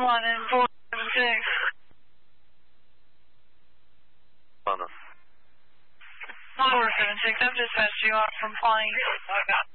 1 and 476. On them. 476, I've dispatched you out from Pawnee.